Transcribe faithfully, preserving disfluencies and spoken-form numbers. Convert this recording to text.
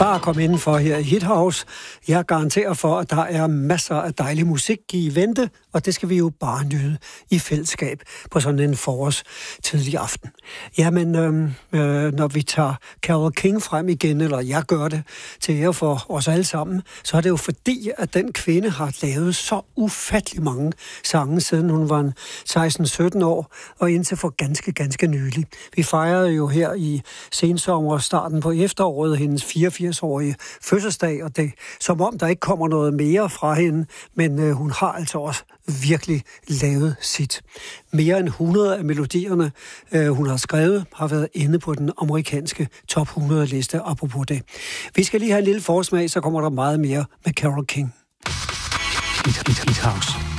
Bare kom indenfor her i Hit House. Jeg garanterer for, at der er masser af dejlig musik i vente, og det skal vi jo bare nyde i fællesskab på sådan en forårs tidlig aften. Jamen, øh, øh, når vi tager Carole King frem igen, eller jeg gør det til ære for os alle sammen, så er det jo fordi, at den kvinde har lavet så ufattelig mange sange, siden hun var seksten sytten år, og indtil for ganske, ganske nylig. Vi fejrede jo her i sensommer starten på efteråret hendes fireogfirs-årige fødselsdag, og det som om der ikke kommer noget mere fra hende, men øh, hun har altså også virkelig lavet sit. Mere end hundrede af melodierne, øh, hun har skrevet, har været inde på den amerikanske top hundrede-liste, apropos det. Vi skal lige have en lille forsmag, så kommer der meget mere med Carole King. Hit, hit, hit house.